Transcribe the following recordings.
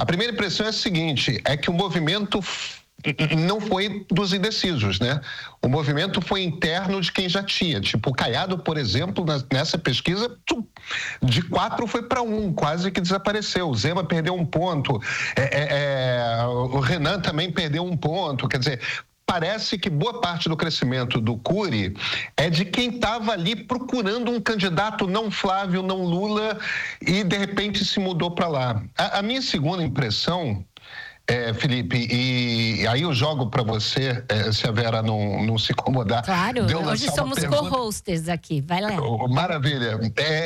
A primeira impressão é a seguinte, é que o movimento não foi dos indecisos, né? O movimento foi interno de quem já tinha. Tipo, o Caiado, por exemplo, nessa pesquisa, de 4 foi para 1, quase que desapareceu. O Zema perdeu 1 ponto, o Renan também perdeu 1 ponto. Quer dizer, parece que boa parte do crescimento do Cury é de quem estava ali procurando um candidato não Flávio, não Lula, e de repente se mudou para lá. A minha segunda impressão, Felipe, e aí eu jogo para você, se a Vera não se incomodar. Claro, hoje somos co-hosters aqui, vai lá. Maravilha.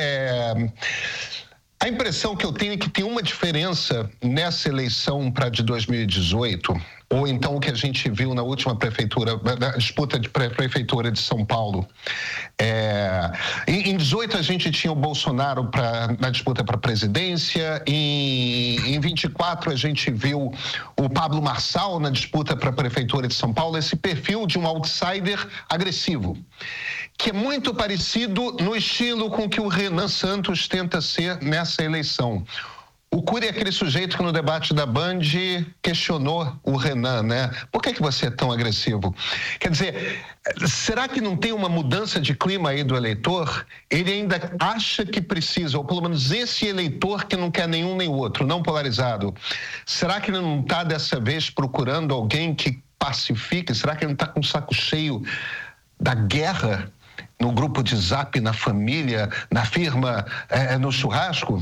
A impressão que eu tenho é que tem uma diferença nessa eleição para de 2018, ou então o que a gente viu na última na disputa de prefeitura de São Paulo. Em 18 a gente tinha o Bolsonaro na disputa para a presidência, em 24 a gente viu o Pablo Marçal na disputa para a prefeitura de São Paulo, esse perfil de um outsider agressivo, que é muito parecido no estilo com que o Renan Santos tenta ser nessa eleição. O Cury é aquele sujeito que no debate da Band questionou o Renan, né? Por que você é tão agressivo? Quer dizer, será que não tem uma mudança de clima aí do eleitor? Ele ainda acha que precisa, ou pelo menos esse eleitor que não quer nenhum nem outro, não polarizado. Será que ele não está dessa vez procurando alguém que pacifique? Será que ele não está com o saco cheio da guerra no grupo de Zap, na família, na firma, no churrasco?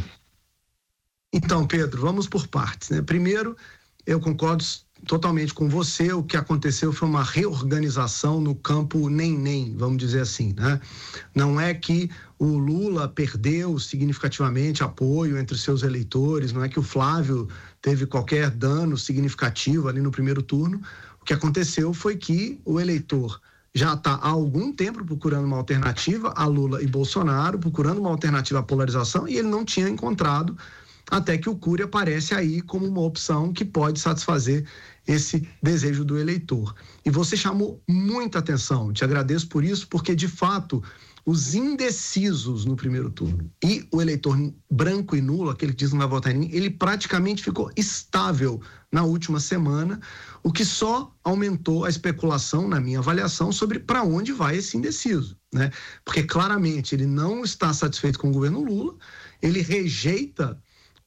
Então, Pedro, vamos por partes, né? Primeiro, eu concordo totalmente com você. O que aconteceu foi uma reorganização no campo nem, vamos dizer assim, né? Não é que o Lula perdeu significativamente apoio entre seus eleitores, não é que o Flávio teve qualquer dano significativo ali no primeiro turno. O que aconteceu foi que o eleitor já está há algum tempo procurando uma alternativa a Lula e Bolsonaro, procurando uma alternativa à polarização, e ele não tinha encontrado, até que o Cury aparece aí como uma opção que pode satisfazer esse desejo do eleitor. E você chamou muita atenção, te agradeço por isso, porque de fato os indecisos no primeiro turno e o eleitor branco e nulo, aquele que diz que não vai votar em mim, ele praticamente ficou estável na última semana, o que só aumentou a especulação, na minha avaliação, sobre para onde vai esse indeciso, né? Porque claramente ele não está satisfeito com o governo Lula, ele rejeita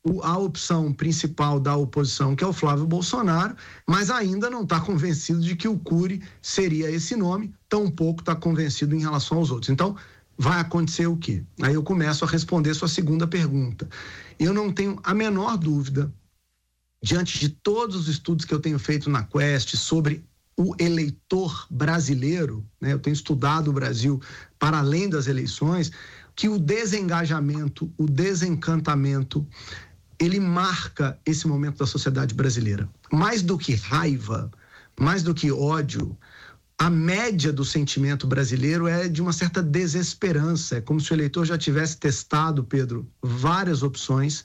a opção principal da oposição, que é o Flávio Bolsonaro, mas ainda não está convencido de que o Cury seria esse nome, tampouco está convencido em relação aos outros. Então, vai acontecer o quê? Aí eu começo a responder sua segunda pergunta. Eu não tenho a menor dúvida, diante de todos os estudos que eu tenho feito na Quest sobre o eleitor brasileiro, né? Eu tenho estudado o Brasil para além das eleições, que o desengajamento, o desencantamento, ele marca esse momento da sociedade brasileira. Mais do que raiva, mais do que ódio, a média do sentimento brasileiro é de uma certa desesperança. É como se o eleitor já tivesse testado, Pedro, várias opções,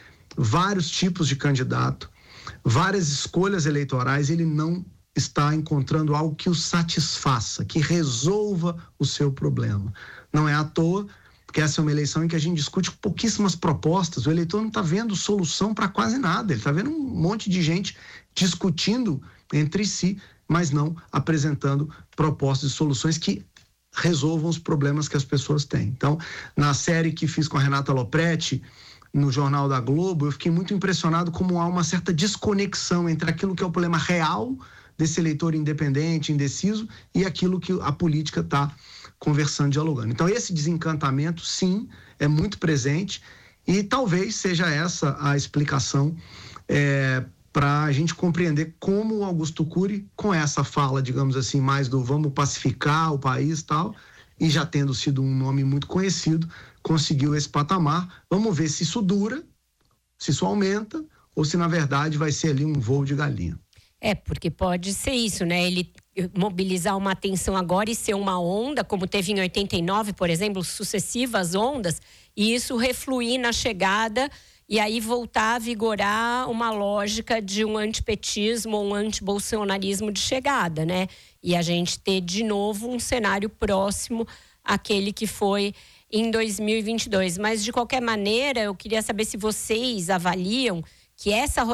vários tipos de candidato, várias escolhas eleitorais, ele não está encontrando algo que o satisfaça, que resolva o seu problema. Não é à toa que essa é uma eleição em que a gente discute pouquíssimas propostas. O eleitor não está vendo solução para quase nada. Ele está vendo um monte de gente discutindo entre si, mas não apresentando propostas e soluções que resolvam os problemas que as pessoas têm. Então, na série que fiz com a Renata Lopretti, no Jornal da Globo, eu fiquei muito impressionado como há uma certa desconexão entre aquilo que é o problema real desse eleitor independente, indeciso, e aquilo que a política está conversando, dialogando. Então, esse desencantamento, sim, é muito presente, e talvez seja essa a explicação para a gente compreender como o Augusto Cury, com essa fala, digamos assim, mais do vamos pacificar o país e tal, e já tendo sido um nome muito conhecido, conseguiu esse patamar. Vamos ver se isso dura, se isso aumenta, ou se na verdade vai ser ali um voo de galinha. Porque pode ser isso, né? Ele mobilizar uma atenção agora e ser uma onda, como teve em 89, por exemplo, sucessivas ondas, e isso refluir na chegada e aí voltar a vigorar uma lógica de um antipetismo ou um antibolsonarismo de chegada, né? E a gente ter de novo um cenário próximo àquele que foi em 2022. Mas, de qualquer maneira, eu queria saber se vocês avaliam que essa